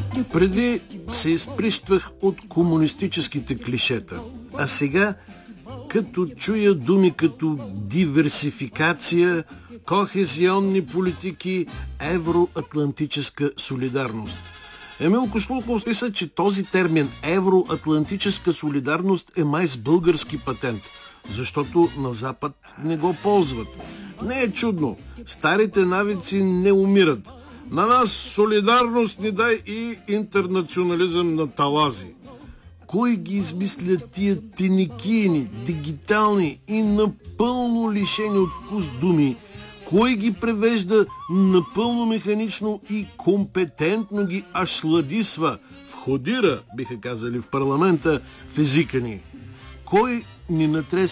Преди се изприщвах от комунистическите клишета, а сега, като чуя думи като диверсификация, кохезионни политики, евроатлантическа солидарност. Емил Кошлуков писа, че този термин евроатлантическа солидарност е май с български патент, защото на Запад не го ползват. Не е чудно. Старите навици не умират. На нас солидарност ни дай и интернационализъм на талази. Кой ги измисля тия теникийни, дигитални и напълно лишени от вкус думи? Кой ги превежда напълно механично и компетентно ги ашладисва, входира, биха казали в парламента, в езика ни? Кой ни натрес